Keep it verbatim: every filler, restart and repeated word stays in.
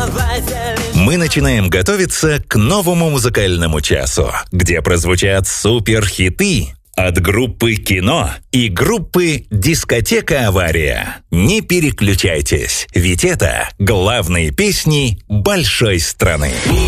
Мы начинаем готовиться к новому музыкальному часу, где прозвучат суперхиты от группы «Кино» и группы «Дискотека Авария». Не переключайтесь, ведь это главные песни большой страны.